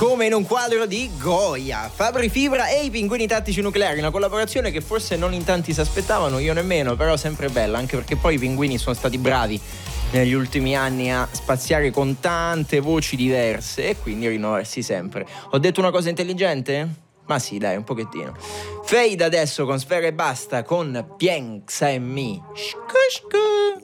come in un quadro di Goya. Fabri Fibra e i Pinguini Tattici Nucleari, una collaborazione che forse non in tanti si aspettavano, io nemmeno, però sempre bella, anche perché poi i Pinguini sono stati bravi negli ultimi anni a spaziare con tante voci diverse e quindi rinnovarsi sempre. Ho detto una cosa intelligente? Ma sì, dai, un pochettino. Fade adesso con Sfera e Basta con Piensa en mi. Shku shku.